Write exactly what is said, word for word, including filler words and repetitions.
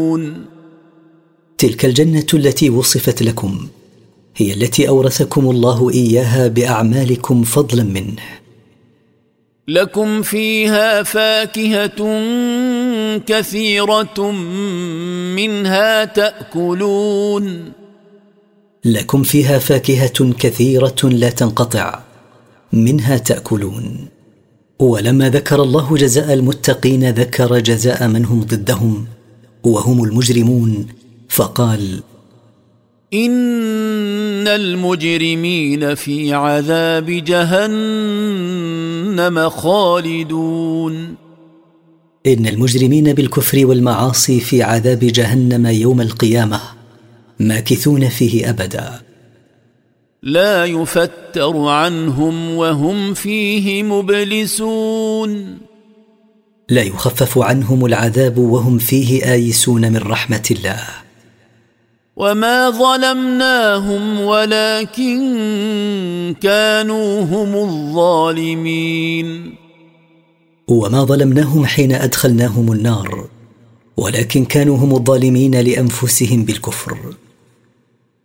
تلك الجنة التي وصفت لكم هي التي أورثكم الله إياها بأعمالكم فضلا منه. لكم فيها فاكهة كثيرة منها تأكلون. لكم فيها فاكهة كثيرة لا تنقطع منها تأكلون. ولما ذكر الله جزاء المتقين ذكر جزاء من هم ضدهم وهم المجرمون، فقال: إن المجرمين في عذاب جهنم خالدون. إن المجرمين بالكفر والمعاصي في عذاب جهنم يوم القيامة ماكثون فيه أبدا، لا يفتر عنهم وهم فيه مبلسون. لا يخفف عنهم العذاب وهم فيه آيسون من رحمة الله. وما ظلمناهم ولكن كانوا هم الظالمين. وما ظلمناهم حين أدخلناهم النار ولكن كانوا هم الظالمين لأنفسهم بالكفر.